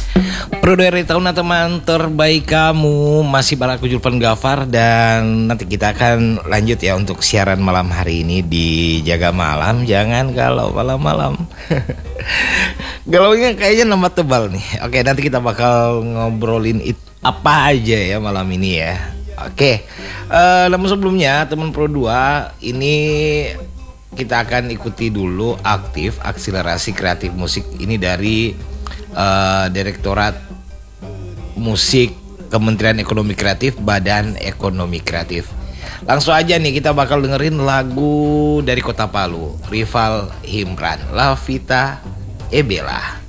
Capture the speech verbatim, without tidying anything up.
Pro dari tahun teman terbaik kamu masih bareng aku Julvan Gafar, dan nanti kita akan lanjut ya untuk siaran malam hari ini di Jaga Malam. Jangan galau malam-malam. Galaunya kayaknya nambah tebal nih. Oke, nanti kita bakal ngobrolin it, apa aja ya malam ini ya. Oke, uh, namun sebelumnya teman Pro dua ini kita akan ikuti dulu aktif akselerasi kreatif musik ini dari uh, Direktorat Musik Kementerian Ekonomi Kreatif, Badan Ekonomi Kreatif. Langsung aja nih kita bakal dengerin lagu dari Kota Palu, Rival Himran, La Vita e Bella.